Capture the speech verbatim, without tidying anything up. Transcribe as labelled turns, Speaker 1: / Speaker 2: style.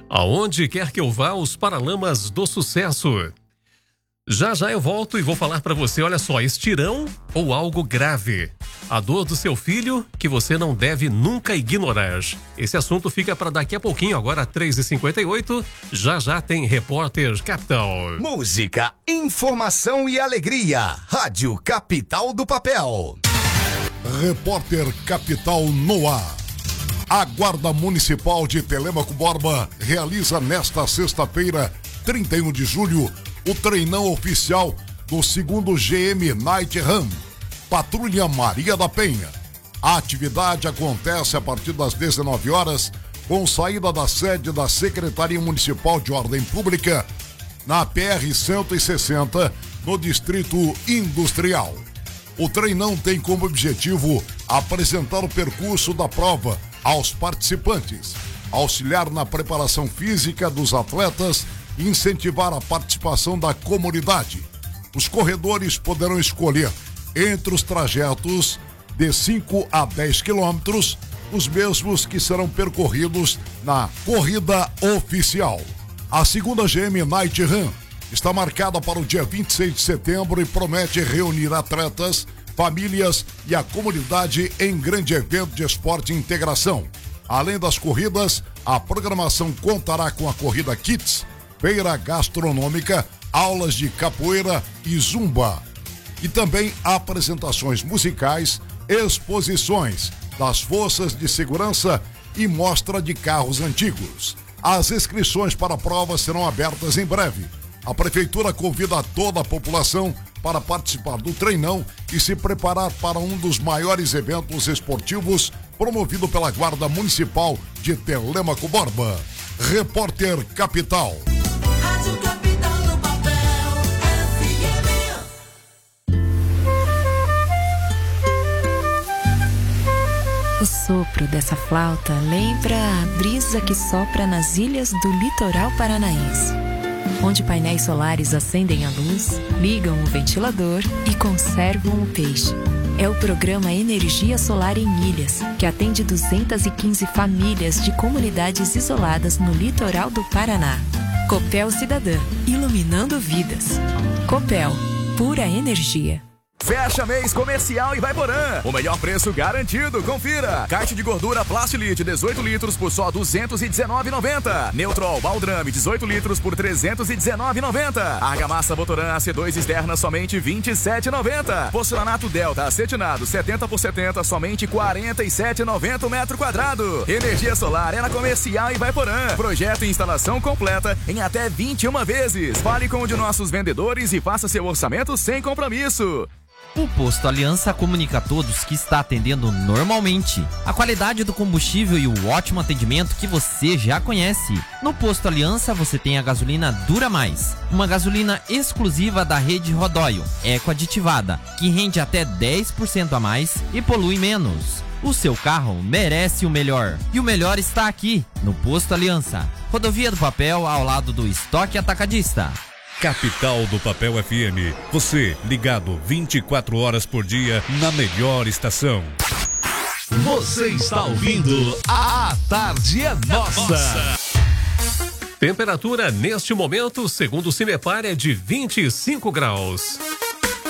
Speaker 1: Aonde quer que eu vá, os Paralamas do Sucesso. Já já eu volto e vou falar pra você, olha só, estirão ou algo grave? A dor do seu filho que você não deve nunca ignorar. Esse assunto fica para daqui a pouquinho, agora três e cinquenta e oito. Já já tem Repórter Capital.
Speaker 2: Música, informação e alegria. Rádio Capital do Papel.
Speaker 3: Repórter Capital no ar. A Guarda Municipal de Telêmaco Borba realiza nesta sexta-feira, trinta e um de julho, o treinão oficial do segundo G M Night Run, Patrulha Maria da Penha. A atividade acontece a partir das dezenove horas, com saída da sede da Secretaria Municipal de Ordem Pública, na P R cento e sessenta, no Distrito Industrial. O treinão tem como objetivo apresentar o percurso da prova aos participantes, auxiliar na preparação física dos atletas e incentivar a participação da comunidade. Os corredores poderão escolher entre os trajetos de cinco a dez quilômetros, os mesmos que serão percorridos na corrida oficial. A segunda G M Night Run está marcada para o dia vinte e seis de setembro e promete reunir atletas, famílias e a comunidade em grande evento de esporte e integração. Além das corridas, a programação contará com a corrida Kids, feira gastronômica, aulas de capoeira e zumba. E também apresentações musicais, exposições das forças de segurança e mostra de carros antigos. As inscrições para a prova serão abertas em breve. A Prefeitura convida toda a população para participar do treinão e se preparar para um dos maiores eventos esportivos promovido pela Guarda Municipal de Telêmaco Borba. Repórter Capital.
Speaker 4: Rádio Capital no Papel, F M.
Speaker 5: O sopro dessa flauta lembra a brisa que sopra nas ilhas do litoral paranaense, onde painéis solares acendem a luz, ligam o ventilador e conservam o peixe. É o programa Energia Solar em Ilhas, que atende duzentas e quinze famílias de comunidades isoladas no litoral do Paraná. Copel Cidadã, iluminando vidas. Copel, pura energia.
Speaker 2: Fecha mês comercial e vai Porã. O melhor preço garantido, confira. Caixa de gordura Plastilite dezoito litros por só duzentos e dezenove reais e noventa centavos. Neutrol Baldrame dezoito litros por trezentos e dezenove reais e noventa centavos. Argamassa Votoran A C dois externa somente vinte e sete reais e noventa centavos. Porcelanato Delta acetinado setenta por setenta somente quarenta e sete reais e noventa centavos o metro quadrado. Energia solar é na comercial e vai Porã. Projeto e instalação completa em até vinte e uma vezes. Fale com um de nossos vendedores e faça seu orçamento sem compromisso.
Speaker 6: O Posto Aliança comunica a todos que está atendendo normalmente. A qualidade do combustível e o ótimo atendimento que você já conhece. No Posto Aliança você tem a gasolina Dura Mais, uma gasolina exclusiva da rede Rodóio, eco-aditivada, que rende até dez por cento a mais e polui menos. O seu carro merece o melhor. E o melhor está aqui, no Posto Aliança. Rodovia do Papel, ao lado do Estoque Atacadista.
Speaker 7: Capital do Papel F M, você ligado vinte e quatro horas por dia na melhor estação.
Speaker 8: Você está ouvindo A Tarde é Nossa.
Speaker 1: Temperatura neste momento, segundo o Cinepar, é de vinte e cinco graus.